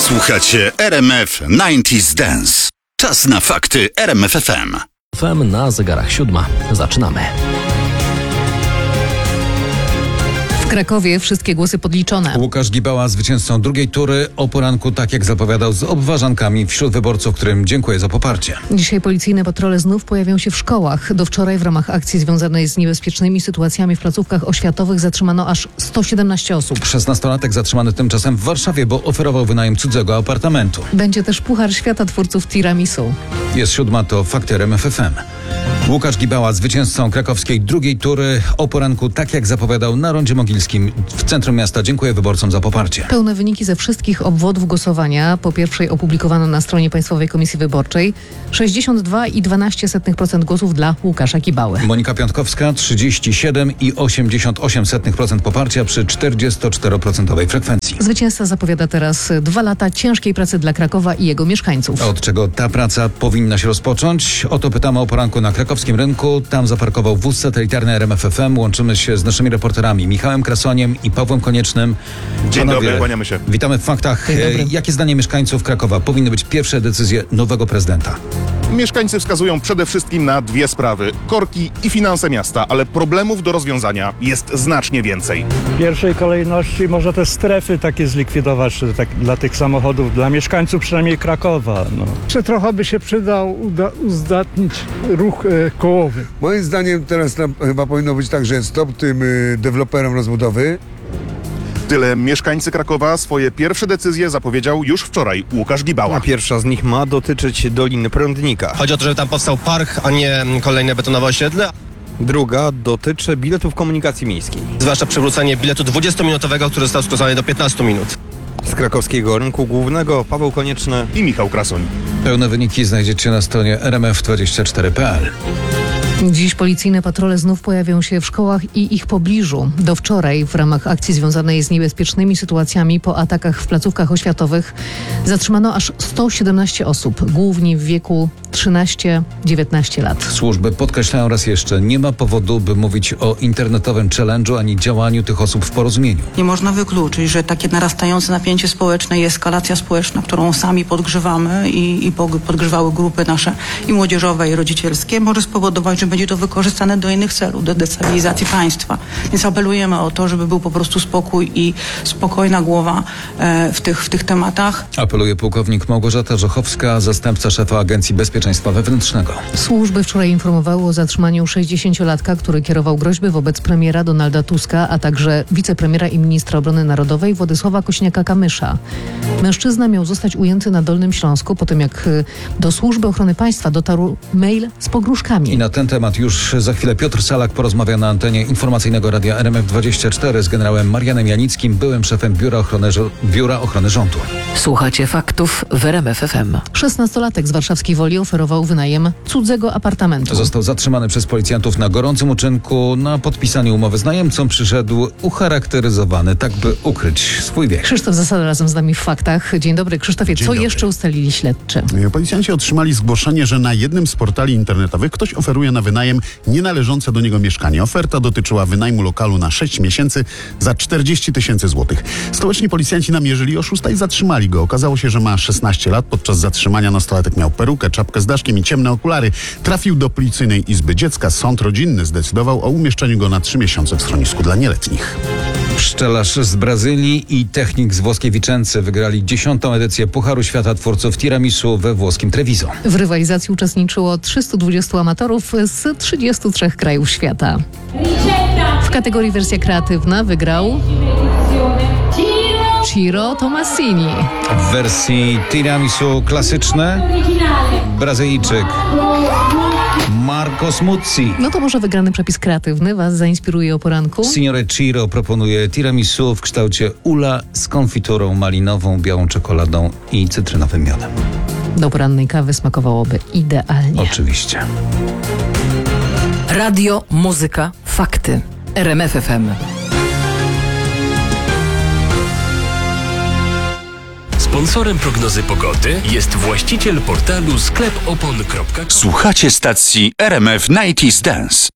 Słuchacie RMF 90s Dance. Czas na fakty RMF FM. FM na zegarach 7. Zaczynamy. W Krakowie wszystkie głosy podliczone. Łukasz Gibała zwycięzcą drugiej tury o poranku, tak jak zapowiadał, z obważankami wśród wyborców, którym dziękuję za poparcie. Dzisiaj policyjne patrole znów pojawią się w szkołach. Do wczoraj w ramach akcji związanej z niebezpiecznymi sytuacjami w placówkach oświatowych zatrzymano aż 117 osób. 16-latek zatrzymany tymczasem w Warszawie, bo oferował wynajem cudzego apartamentu. Będzie też Puchar Świata twórców tiramisu. Jest 7, to fakty RMF FM. Łukasz Gibała zwycięzcą krakowskiej drugiej tury o poranku, tak jak zapowiadał, na rondzie Mogilskim w centrum miasta. Dziękuję wyborcom za poparcie. Pełne wyniki ze wszystkich obwodów głosowania po pierwszej opublikowano na stronie Państwowej Komisji Wyborczej. 62,12% głosów dla Łukasza Gibały. Monika Piątkowska 37,88% poparcia przy 44% frekwencji. Zwycięzca zapowiada teraz 2 lata ciężkiej pracy dla Krakowa i jego mieszkańców. Od czego ta praca powinna się rozpocząć? O to pytamy o poranku na krakowskim rynku. Tam zaparkował wóz satelitarny RMF FM. Łączymy się z naszymi reporterami Michałem Krasoniem i Pawłem Koniecznym. Dzień dobry, kłaniamy się. Witamy w faktach. Jakie zdaniem mieszkańców Krakowa powinny być pierwsze decyzje nowego prezydenta? Mieszkańcy wskazują przede wszystkim na 2 sprawy. Korki i finanse miasta, ale problemów do rozwiązania jest znacznie więcej. W pierwszej kolejności może te strefy takie zlikwidować tak, dla tych samochodów, dla mieszkańców przynajmniej Krakowa. Czy trochę by się przydał uzdatnić ruch kołowy. Moim zdaniem teraz chyba powinno być tak, że stop tym deweloperom rozbudowy. Tyle mieszkańcy Krakowa. Swoje pierwsze decyzje zapowiedział już wczoraj Łukasz Gibała. Pierwsza z nich ma dotyczyć Doliny Prądnika. Chodzi o to, żeby tam powstał park, a nie kolejne betonowe osiedle. Druga dotyczy biletów komunikacji miejskiej. Zwłaszcza przywrócenie biletu 20-minutowego, który został skrócony do 15 minut. Z krakowskiego rynku głównego Paweł Konieczny i Michał Krasoń. Pełne wyniki znajdziecie na stronie rmf24.pl. Dziś policyjne patrole znów pojawią się w szkołach i ich pobliżu. Do wczoraj w ramach akcji związanej z niebezpiecznymi sytuacjami po atakach w placówkach oświatowych zatrzymano aż 117 osób, głównie w wieku 13-19 lat. Służby podkreślają raz jeszcze, nie ma powodu, by mówić o internetowym challenge'u ani działaniu tych osób w porozumieniu. Nie można wykluczyć, że takie narastające napięcie społeczne i eskalacja społeczna, którą sami podgrzewamy i podgrzewały grupy nasze i młodzieżowe, i rodzicielskie, może spowodować, że będzie to wykorzystane do innych celów, do destabilizacji państwa. Więc apelujemy o to, żeby był po prostu spokój i spokojna głowa w tych tematach. Apeluje pułkownik Małgorzata Żochowska, zastępca szefa Agencji Bezpieczeństwa Wewnętrznego. Służby wczoraj informowały o zatrzymaniu 60-latka, który kierował groźby wobec premiera Donalda Tuska, a także wicepremiera i ministra obrony narodowej Władysława Kośniaka-Kamysza. Mężczyzna miał zostać ujęty na Dolnym Śląsku po tym, jak do Służby Ochrony Państwa dotarł mail z pogróżkami. I na ten temat już za chwilę Piotr Salak porozmawia na antenie informacyjnego radia RMF24 z generałem Marianem Janickim, byłym szefem Biura Ochrony Rządu. Słuchacie faktów w RMF FM. 16-latek z warszawskiej Woli oferował wynajem cudzego apartamentu. Został zatrzymany przez policjantów na gorącym uczynku. Na podpisaniu umowy z najemcą przyszedł ucharakteryzowany, tak by ukryć swój wiek. Krzysztof Zasada razem z nami w faktach. Dzień dobry, Krzysztofie. Co jeszcze ustalili śledczy? Policjanci otrzymali zgłoszenie, że na jednym z portali internetowych ktoś oferuje na wynajem nienależące do niego mieszkanie. Oferta dotyczyła wynajmu lokalu na 6 miesięcy za 40 000 złotych. Stołeczni policjanci namierzyli oszusta i zatrzymali go. Okazało się, że ma 16 lat. Podczas zatrzymania nastolatek miał perukę, czapkę z daszkiem i ciemne okulary. Trafił do Policyjnej Izby Dziecka. Sąd rodzinny zdecydował o umieszczeniu go na 3 miesiące w schronisku dla nieletnich. Pszczelarz z Brazylii i technik z włoskiej Vicenzy wygrali 10. edycję Pucharu Świata twórców tiramisu we włoskim Treviso. W rywalizacji uczestniczyło 320 amatorów z 33 krajów świata. W kategorii wersja kreatywna wygrał Ciro Tomassini. W wersji tiramisu klasyczne Brazylijczyk Marco Smuzzi. No to może wygrany przepis kreatywny was zainspiruje o poranku? Signore Ciro proponuje tiramisu w kształcie ula z konfiturą malinową, białą czekoladą i cytrynowym miodem. Do porannej kawy smakowałoby idealnie. Oczywiście. Radio, muzyka, fakty. RMF FM. Sponsorem prognozy pogody jest właściciel portalu sklepopon.com. Słuchacie stacji RMF 90s Dance.